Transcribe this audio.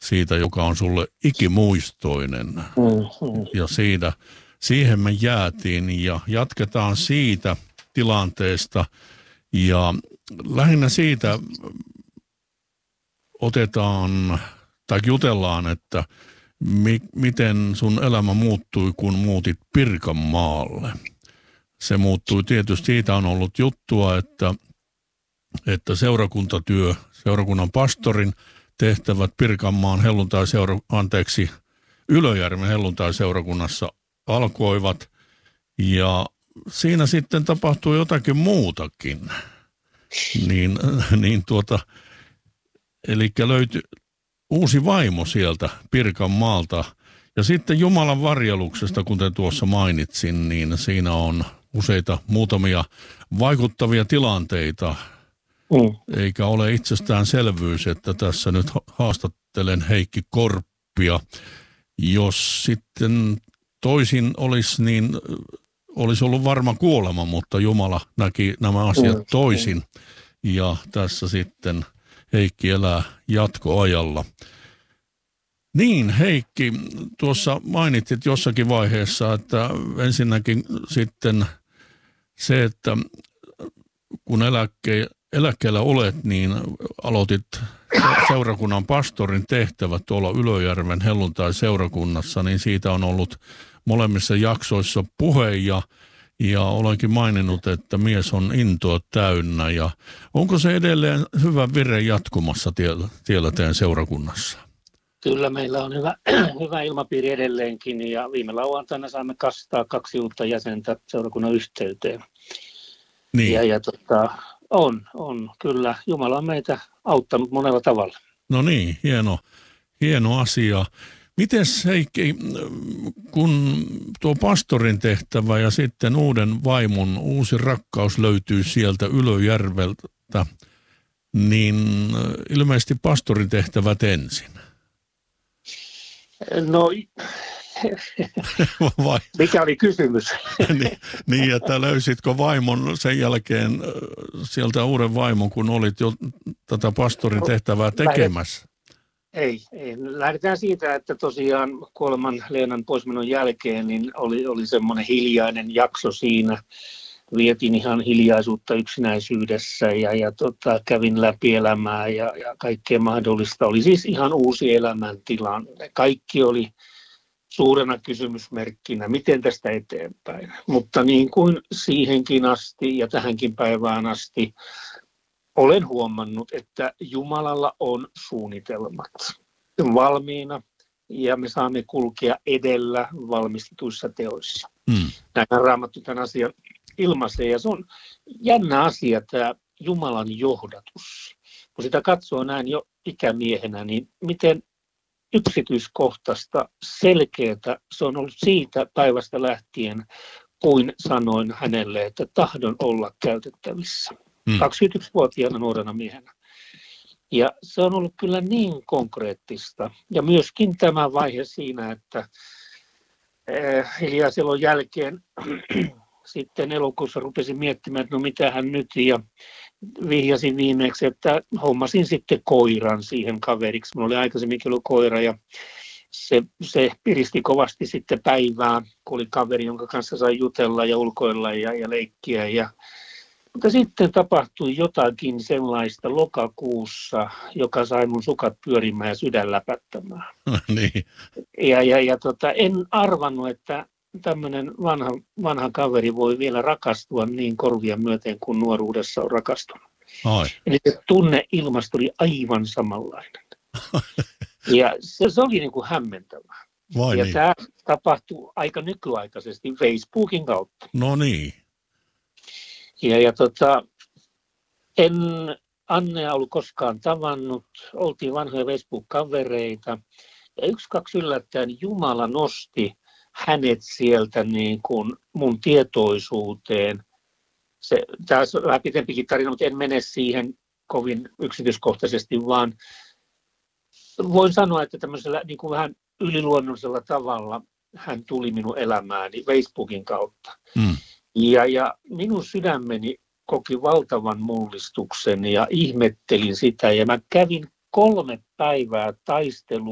siitä, joka on sulle ikimuistoinen. Ja siihen me jäätiin ja jatketaan siitä tilanteesta ja lähinnä siitä otetaan tai jutellaan, että miten sun elämä muuttui, kun muutit Pirkanmaalle. Se muuttui tietysti, siitä on ollut juttua, että seurakuntatyö, seurakunnan pastorin tehtävät Pirkanmaan Ylöjärven helluntaiseurakunnassa alkoivat ja siinä sitten tapahtui jotakin muutakin. Eli löytyi uusi vaimo sieltä Pirkanmaalta ja sitten Jumalan varjeluksesta, kuten tuossa mainitsin, niin siinä on useita muutamia vaikuttavia tilanteita. Eikä ole itsestäänselvyys, että tässä nyt haastattelen Heikki Korppia. Jos sitten toisin olisi, niin olisi ollut varma kuolema, mutta Jumala näki nämä asiat toisin. Ja tässä sitten Heikki elää jatkoajalla. Niin, Heikki, tuossa mainitsit jossakin vaiheessa, että ensinnäkin sitten se, että kun eläkkeellä olet, niin aloitit seurakunnan pastorin tehtävät tuolla Ylöjärven helluntai-seurakunnassa, niin siitä on ollut molemmissa jaksoissa puhe ja olenkin maininnut, että mies on intoa täynnä. Ja onko se edelleen hyvä vire jatkumassa tiellä teidän seurakunnassa? Kyllä meillä on hyvä ilmapiiri edelleenkin ja viime lauantaina saamme kastaa 2 uutta jäsentä seurakunnan yhteyteen. Niin. On kyllä. Jumala on meitä auttanut monella tavalla. No niin, hieno asia. Mites Heikki, kun tuo pastorin tehtävä ja sitten uuden vaimon uusi rakkaus löytyy sieltä Ylöjärveltä, niin ilmeisesti pastorin tehtävät ensin. No, mikä oli kysymys? niin, että löysitkö vaimon sen jälkeen sieltä uuden vaimon, kun olit jo tätä pastorin tehtävää tekemässä? Ei. Lähdetään siitä, että tosiaan kuoleman Leenan poismenon jälkeen niin oli semmoinen hiljainen jakso siinä. Vietin ihan hiljaisuutta yksinäisyydessä ja kävin läpi elämää ja kaikkea mahdollista. Oli siis ihan uusi elämäntilanne. Kaikki oli suurena kysymysmerkkinä, miten tästä eteenpäin. Mutta niin kuin siihenkin asti ja tähänkin päivään asti olen huomannut, että Jumalalla on suunnitelmat valmiina ja me saamme kulkea edellä valmistetuissa teoissa. Näin Raamattu tämän asian ilmaisee ja se on jännä asia tämä Jumalan johdatus. Kun sitä katsoo näin jo ikämiehenä, niin miten yksityiskohtaista, selkeätä se on ollut siitä päivästä lähtien, kuin sanoin hänelle, että tahdon olla käytettävissä. 21-vuotiaana nuorena miehenä. Ja se on ollut kyllä niin konkreettista. Ja myöskin tämä vaihe siinä, että hiljaiselon jälkeen sitten elokuussa rupesin miettimään, että no mitähän nyt. Ja vihjasin viimeksi, että hommasin sitten koiran siihen kaveriksi. Minulla oli aikaisemminkin ollut koira ja se piristi kovasti sitten päivää, kun oli kaveri, jonka kanssa sai jutella ja ulkoilla ja leikkiä. Mutta sitten tapahtui jotakin sellaista lokakuussa, joka sai mun sukat pyörimään ja sydän läpättämään. Niin. En arvannut, että tämmöinen vanha kaveri voi vielä rakastua niin korvia myöten kuin nuoruudessa on rakastunut. Ai. Eli se tunneilmasto oli aivan samanlainen. Ja se oli niin kuin hämmentävää. Vai ja niin. tämä tapahtuu aika nykyaikaisesti Facebookin kautta. No niin. En Annea ollut koskaan tavannut, oltiin vanhoja Facebook-kavereita. Ja 1-2 yllättäen Jumala nosti hänet sieltä niin kuin mun tietoisuuteen. Tämä on vähän pitempikin tarina, mutta en mene siihen kovin yksityiskohtaisesti, vaan voin sanoa, että tämmöisellä niin kuin vähän yliluonnollisella tavalla hän tuli minun elämääni Facebookin kautta. Ja minun sydämeni koki valtavan mullistuksen ja ihmettelin sitä ja mä kävin 3 päivää taistelua